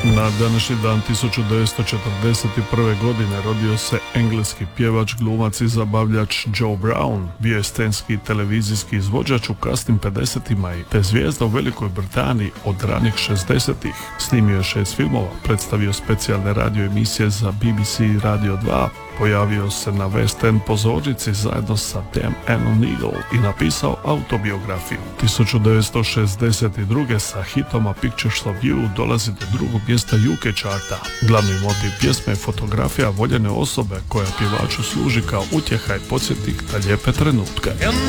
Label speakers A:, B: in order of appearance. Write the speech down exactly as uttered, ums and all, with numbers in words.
A: Na današnji dan tisuću devetsto četrdeset prve. godine rodio se engleski pjevač, glumac i zabavljač Joe Brown. Bio je scenski i televizijski izvođač u kasnim pedesetima te zvijezda u Velikoj Britaniji od ranih šezdesetih. Snimio je šest filmova, predstavio specijalne radio emisije za B B C Radio dva, pojavio se na West End pozornici zajedno sa Dan O'Neill i napisao autobiografiju. tisuću devetsto šezdeset druge. sa hitom A Pictures of You dolazi do drugog mjesta U K charta. Glavni motiv pjesme je fotografija voljene osobe koja pjevaču služi kao utjeha i podsjetnik na lijepe trenutke.